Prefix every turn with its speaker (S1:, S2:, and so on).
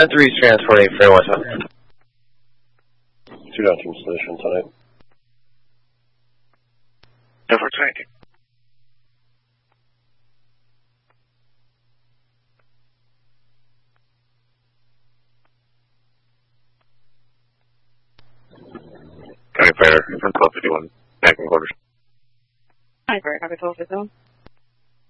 S1: 3 transporting for West Hunt.
S2: 2 down station tonight.
S3: 420. County Fire from 1251, back in quarters.
S4: Hi, Fire, copy 1250.